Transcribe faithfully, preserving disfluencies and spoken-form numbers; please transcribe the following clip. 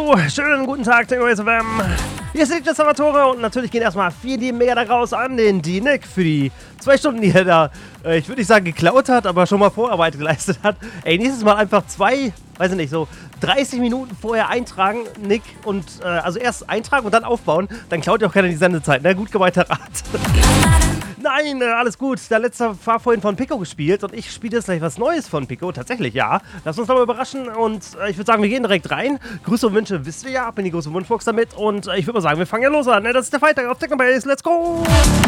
Jo, schönen guten Tag, TechnoS F M. Hier ist der Salvatore und natürlich gehen erstmal vielen mega da raus an den D-Nick für die zwei Stunden, die er da, äh, ich würde nicht sagen geklaut hat, aber schon mal Vorarbeit geleistet hat. Ey, nächstes Mal einfach zwei, weiß ich nicht, so dreißig Minuten vorher eintragen, Nick, und äh, also erst eintragen und dann aufbauen, dann klaut ja auch keiner die Sendezeit, ne? Gut gemeinter Rat. Nein, äh, alles gut. Der letzte war vorhin von Pico gespielt und ich spiele jetzt gleich was Neues von Pico. Tatsächlich, ja. Lass uns doch mal überraschen und äh, ich würde sagen, wir gehen direkt rein. Grüße und Wünsche wisst ihr ja, ab in die große Wunschbox damit und äh, ich würde mal sagen, wir fangen ja los an. Ne? Das ist der Freitag auf Technobase. Let's go!